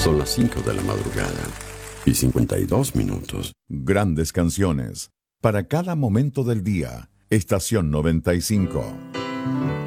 Son las 5 de la madrugada y 52 minutos. Grandes canciones. Para cada momento del día. Estación 95.